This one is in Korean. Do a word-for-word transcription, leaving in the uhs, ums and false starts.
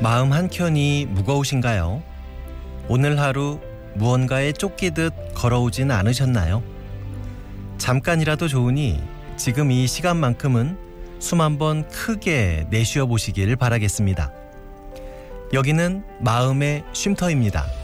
마음 한켠이 무거우신가요? 오늘 하루 무언가에 쫓기듯 걸어오진 않으셨나요? 잠깐이라도 좋으니 지금 이 시간만큼은 숨 한번 크게 내쉬어 보시기를 바라겠습니다. 여기는 마음의 쉼터입니다.